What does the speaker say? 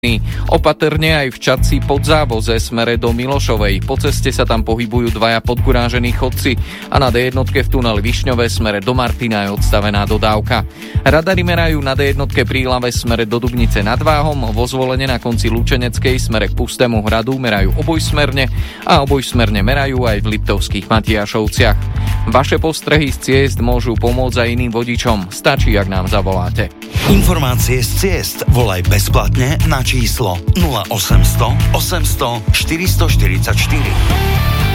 Opatrne aj v Čadci pod Závoze smere do Milošovej. Po ceste sa tam pohybujú dvaja podgurážení chodci a na D1 v tuneli Višňové smere do Martina je odstavená dodávka. Radary merajú na D1 Prílave smere do Dubnice nad Váhom, vo Zvolene na konci Lučeneckej smere k Pustému hradu merajú obojsmerne a obojsmerne merajú aj v Liptovských Matiašovciach. Vaše postrehy z ciest môžu pomôcť aj iným vodičom. Stačí, ak nám zavoláte. Informácie z ciest volaj bezplatne na číslo 0800 800 444.